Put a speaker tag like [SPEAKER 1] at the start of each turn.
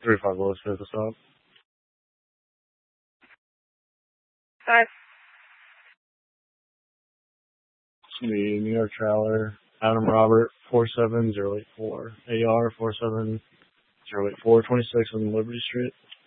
[SPEAKER 1] 35 Willis Fifth stop.
[SPEAKER 2] Sorry.
[SPEAKER 1] It's going to be New York Traveler, Adam Robert, 47084. AR 47084, 26 on Liberty Street.